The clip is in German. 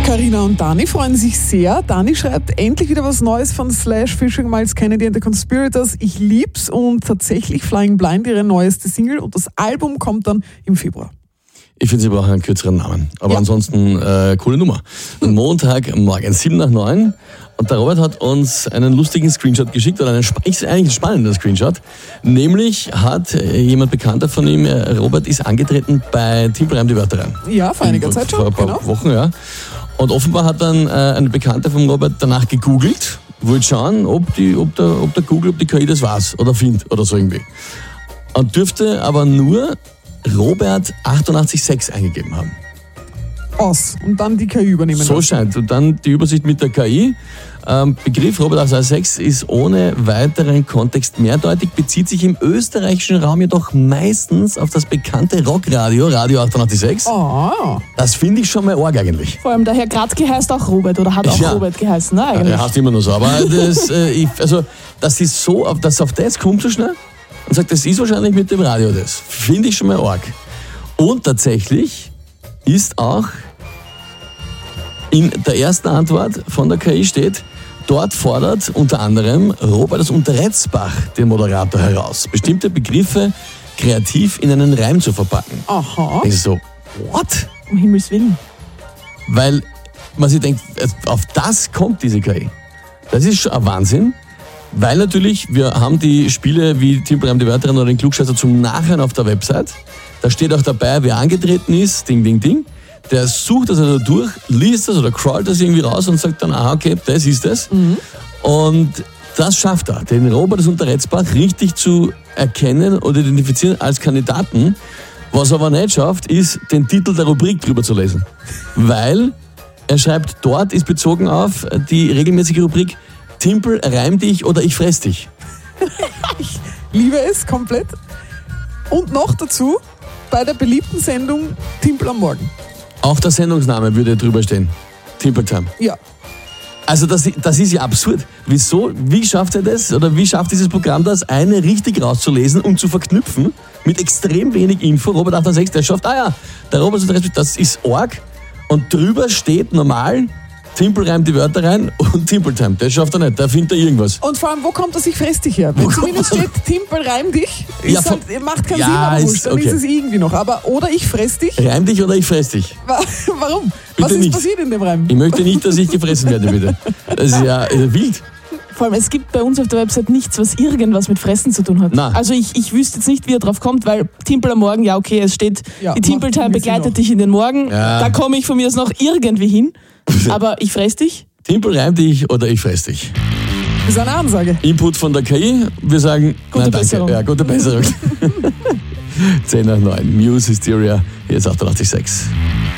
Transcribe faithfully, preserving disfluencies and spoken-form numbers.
Carina und Dani freuen sich sehr. Dani schreibt, endlich wieder was Neues von Slash, Fishing Miles Kennedy and the Conspirators. Ich lieb's und tatsächlich Flying Blind ihre neueste Single und das Album kommt dann im Februar. Ich finde, sie brauchen einen kürzeren Namen. Aber ja. ansonsten, äh, coole Nummer. Montagmorgen, sieben nach neun. Und der Robert hat uns einen lustigen Screenshot geschickt, oder einen, ist eigentlich ein spannender Screenshot. Nämlich hat jemand Bekannter von ihm, Robert, ist angetreten bei Timpel Reim die Wörter rein. Ja, vor einiger Zeit schon. Vor ein paar genau. Wochen, ja. Und offenbar hat dann äh, ein Bekannter von Robert danach gegoogelt, wollte schauen, ob, die, ob, der, ob der Google, ob die K I das weiß oder findet oder so irgendwie. Und dürfte aber nur Robert achtundachtzig sechs eingegeben haben. Aus. Und dann die K I übernehmen. So scheint. Und dann die Übersicht mit der K I. Ähm, Begriff Robert achtundachtzig sechs ist ohne weiteren Kontext mehrdeutig, bezieht sich im österreichischen Raum jedoch meistens auf das bekannte Rockradio, Radio achtundachtzig sechs. Oh. Das finde ich schon mal arg eigentlich. Vor allem der Herr Gradke heißt auch Robert oder hat auch ja. Robert geheißen, ne? Eigentlich. Er heißt immer nur so. Aber das, äh, ich, also, das ist so, dass auf das kommt so schnell und sagt, das ist wahrscheinlich mit dem Radio das. Finde ich schon mal arg. Und tatsächlich ist auch in der ersten Antwort von der K I steht, dort fordert unter anderem Robert aus Unterretzbach den Moderator heraus, bestimmte Begriffe kreativ in einen Reim zu verpacken. Aha. Ich so, what? Um Himmels Willen. Weil man sich denkt, auf das kommt diese K I. Das ist schon ein Wahnsinn, weil natürlich, wir haben die Spiele wie Timpel Reim die Wörter rein oder den Klugscheißer zum Nachhinein auf der Website. Da steht auch dabei, wer angetreten ist, ding, ding, ding. Der sucht das also durch, liest das oder crawlt das irgendwie raus und sagt dann, ah, okay, das ist das. Mhm. Und das schafft er, den Robert aus Unterretzbach richtig zu erkennen oder identifizieren als Kandidaten. Was er aber nicht schafft, ist, den Titel der Rubrik drüber zu lesen. Weil er schreibt, dort ist bezogen auf die regelmäßige Rubrik Timpel, reim dich oder ich fress dich. Ich liebe es komplett. Und noch dazu, bei der beliebten Sendung Timpel am Morgen. Auch der Sendungsname würde drüber stehen. Timpel Time. Ja. Also das, das ist ja absurd. Wieso? Wie schafft er das? Oder wie schafft dieses Programm das, eine richtig rauszulesen und zu verknüpfen mit extrem wenig Info? Robert achtundachtzig sechs, der schafft, ah ja, der Robert, das ist arg. Und drüber steht normal, Timpel reimt die Wörter rein und Timpel Time. Das schafft er nicht, da findet er irgendwas. Und vor allem, wo kommt das ich fress dich her? Wenn Wo zumindest steht, Timpel reim dich, ist Ja, halt, macht keinen ja, Sinn, aber ist wurscht, dann okay. ist es irgendwie noch. Aber oder ich fress dich. Reim dich oder ich fress dich. Warum? Bitte Was ist nicht. passiert in dem Reim? Ich möchte nicht, dass ich gefressen werde, bitte. Das ist ja ist wild. Vor allem, es gibt bei uns auf der Website nichts, was irgendwas mit Fressen zu tun hat. Nein. Also ich, ich wüsste jetzt nicht, wie er drauf kommt, weil Timpel am Morgen, ja okay, es steht, Ja, die Timpel Time macht ein bisschen begleitet noch. dich in den Morgen. Ja. Da komme ich von mir aus noch irgendwie hin. Aber ich fress dich. Timpel reim dich oder ich fress dich. Das ist eine Ansage. Input von der K I, wir sagen, Gute nein, danke. Besserung. Ja, gute Besserung. zehn nach neun, Muse Hysteria, hier ist achtundachtzig sechs.